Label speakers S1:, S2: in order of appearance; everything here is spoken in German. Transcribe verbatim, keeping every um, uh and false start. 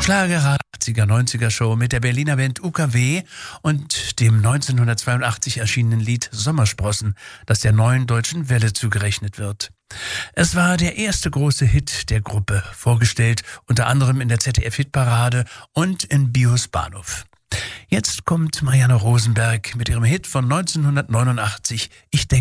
S1: Schlager achtziger, neunziger Show mit der Berliner Band U K W und dem neunzehnhundertzweiundachtzig erschienenen Lied Sommersprossen, das der Neuen Deutschen Welle zugerechnet wird. Es war der erste große Hit der Gruppe, vorgestellt unter anderem in der Z D F-Hitparade und in Bios Bahnhof. Jetzt kommt Marianne Rosenberg mit ihrem Hit von neunzehnhundertneunundachtzig, Ich denke